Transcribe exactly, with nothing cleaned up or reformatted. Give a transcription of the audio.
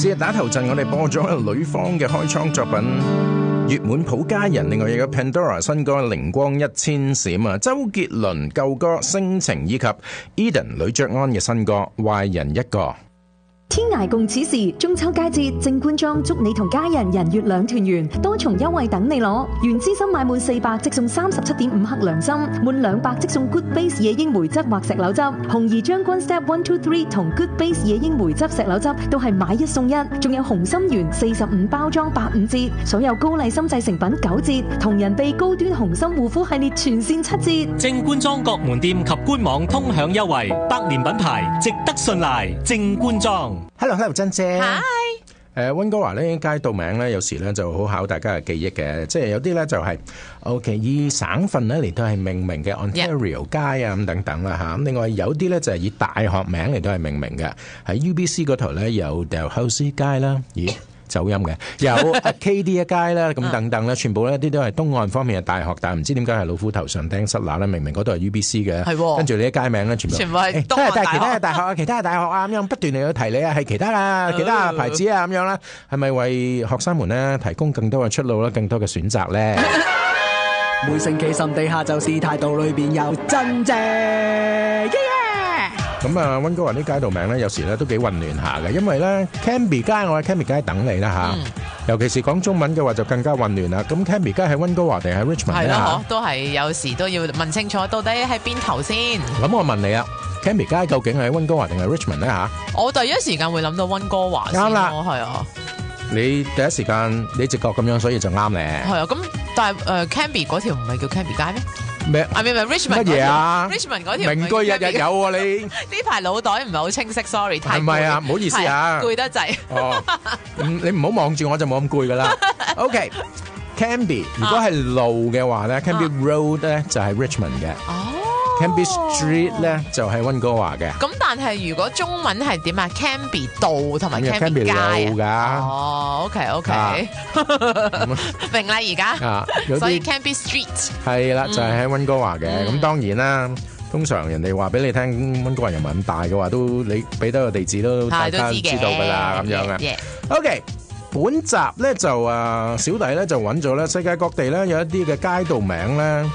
先打頭陣，我哋播咗呂方嘅開倉作品《月滿抱家人》，另外有 Pandora 新歌《靈光一千閃》啊，周杰倫舊歌《星情》，以及 Eden 呂爵安嘅新歌《壞人一個》。 天涯共此時，中秋佳節，正官莊祝你同家人人月兩團圓，多重優惠等你攞。原資深買滿四百即送三十七點五克涼心，滿兩百即送 Good Base 野櫻梅汁或石榴汁。紅怡將軍 Step One Two Three 同 Good Base 野櫻梅汁石榴汁都係買一送一，仲有紅心圓四十五包裝八五折，所有高麗參製成品九折，同人哋高端紅心護膚系列全線七折。 正官莊各門店及官網通享優惠，百年品牌值得信賴。正官莊。 Hello Hello 珍姐 Hi 誒溫哥華咧街道名咧有時咧就好考大家嘅記憶嘅，即係有啲咧就係 OK 以省份咧嚟到係命名嘅 Ontario 街啊咁等等啦嚇，咁另外有啲咧就係以大學名嚟到係命名嘅，喺 U B C 嗰頭咧有 Dalhousie 街啦，咦？走音嘅有 Acadia 街啦，咁等等啦，全部咧啲都係東岸方面嘅大學，但係唔知點解係老虎頭上釘塞乸咧，明明嗰度係 U B C 嘅， 係跟住你啲街名咧全部全部係東岸大學， 但係其他嘅大學啊，其他嘅大學啊咁樣不斷嚟去提你啊，係其他啊，其他牌子啊咁樣啦，係咪為學生們咧提供更多嘅出路啦，更多嘅選擇咧？ 每星期心地下就是態度裏邊有真正。 咁啊，溫哥華啲街道名咧，有時咧都幾混亂下嘅，因為咧 Cambie 街我喺 Cambie 街等你啦嚇， 嗯、 尤其是講中文嘅話就更加混亂啦。咁 Cambie 街喺溫哥華定喺 Richmond 咧嚇？ 係咯，都係有時都要問清楚，到底喺邊頭先。 咁我問你啊 Cambie 街究竟係喺溫哥華定係 Richmond 咧嚇？ 我第一時間會諗到溫哥華先咯，係啊。 你第一時間你直覺咁樣，所以就啱咧。 係啊，咁但係誒 Cambie 嗰條唔係叫 Cambie 街咩？ 咩？ 啊，唔係唔係 Richmond 乜嘢啊 ？Richmond 嗰條名句日日有喎你。 呢排腦袋唔係好清晰 ，sorry。 係咪啊？唔好意思啊， 攰得滯。 哦，你唔好望住我就冇咁攰噶啦。OK，Cambie 如果係路嘅話咧 ，Cambie Road 咧就係 Richmond 嘅。哦。Cambie Street 咧就係溫哥華嘅。 咁但係如果中文係點啊 ？Cambie 道同埋 Cambie 街路㗎。 哦 ，OK OK，明啦而家。所以 Cambie Street 係啦，就係喺溫哥華嘅。咁當然啦，通常人哋話俾你聽溫哥華又唔係咁大嘅話，都你俾多個地址都大家知道㗎啦，咁樣嘅。OK，本集咧就啊小弟咧就揾咗咧世界各地咧有一啲嘅街道名咧。